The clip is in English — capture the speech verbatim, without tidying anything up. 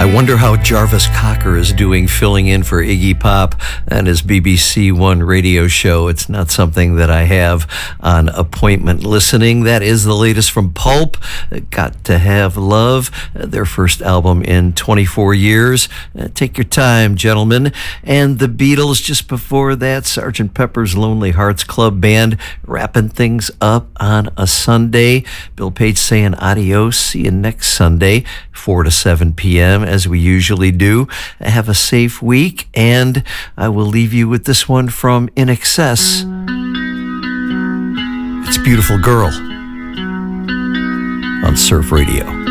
I wonder how Jarvis Cocker is doing filling in for Iggy Pop and his B B C One radio show. It's not something that I have on appointment listening. That is the latest from Pulp, Got to Have Love, their first album in twenty-four years. Uh, take your time, gentlemen. And the Beatles just before that, Sergeant Pepper's Lonely Hearts Club Band, wrapping things up on a Sunday. Bill Page saying adios. See you next Sunday, four to seven p.m. as we usually do. Have a safe week, and I will leave you with this one from In Excess. It's Beautiful Girl on Surf Radio.